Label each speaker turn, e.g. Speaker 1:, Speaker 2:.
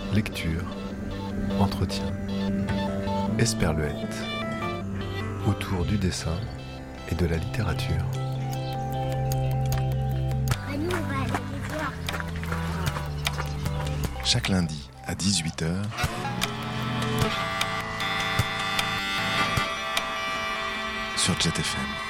Speaker 1: lecture, entretien, esperluette, autour du dessin et de la littérature.
Speaker 2: Chaque lundi à 18h, sur Jet FM.